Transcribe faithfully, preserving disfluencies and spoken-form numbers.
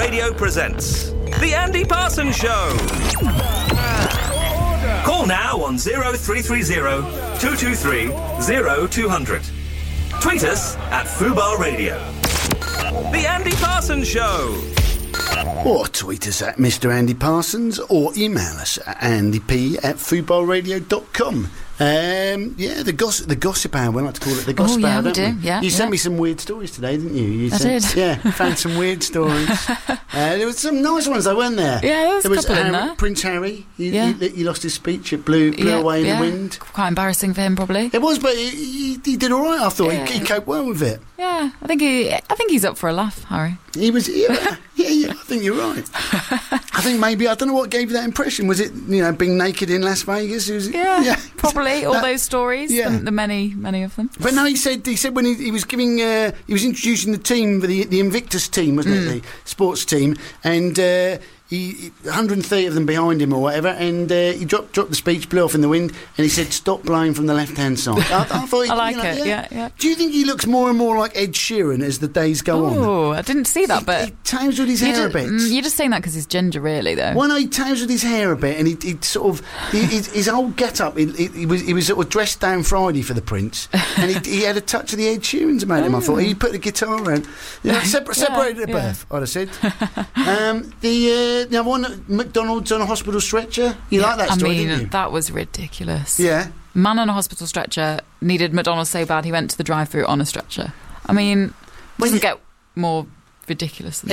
Radio presents The Andy Parsons Show. Call now on oh three three oh, two two three, oh two hundred. Tweet us at Fubar Radio. The Andy Parsons Show. Or tweet us at Mister Andy Parsons, or email us at andyp at fubarradio dot com. Um, yeah, the gossip, the gossip hour. We like to call it the gossip oh, yeah, hour, we don't we? do. Yeah, you sent yeah. me some weird stories today, didn't you? you I sent, did. Yeah, found some weird stories. Uh, there was some nice ones, though, weren't there? Yeah, there was there a was couple in Harry, there. Prince Harry. He, Yeah. he, he lost his speech. It blew, blew yeah, away in yeah. the wind. Quite embarrassing for him, probably. It was, but he, he, he did all right. I thought Yeah. he, he coped well with it. Yeah, I think he. I think he's up for a laugh, Harry. He was, yeah, yeah, yeah. I think you're right. I think maybe I don't know what gave you that impression. Was it, you know, being naked in Las Vegas? Was it, Yeah, yeah. probably all That- those stories. yeah. The, the many, many of them. But no, he said he said when he, he was giving uh, he was introducing the team, the the Invictus team, wasn't Mm. it, the sports team, and uh, he, he one hundred thirty of them behind him or whatever, and uh, he dropped dropped the speech, blew off in the wind, and he said, "Stop blowing from the left hand side." I, I thought, he, I like you know, it. Yeah, yeah. Do you think he looks more and more like Ed Sheeran as the days go on? Oh, I didn't see that, He, but he tames with his you hair a ju- bit. mm, you're just saying that because he's ginger, really, though. Well, no, he tames with his hair a bit, and he, he sort of he, his, his whole get-up. He, he, he was he was sort of dressed down Friday for the Prince, and he, he had a touch of the Ed Sheerans about him. I thought he put the guitar around, you know, separ- Yeah, separated at yeah. birth. I'd have said. um, the uh, now one McDonald's on a hospital stretcher. You like that I story, mean, didn't you? that was ridiculous. Yeah. Man on a hospital stretcher needed McDonald's so bad he went to the drive-thru on a stretcher. I mean, Well, doesn't you- get more ridiculous than